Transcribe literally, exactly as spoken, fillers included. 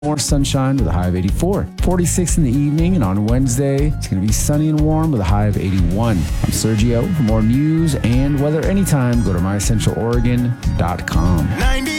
More sunshine with a high of eighty-four. forty-six in the evening, and on Wednesday, it's going to be sunny and warm with a high of eighty-one. I'm Sergio. For more news and weather anytime, go to my central oregon dot com. ninety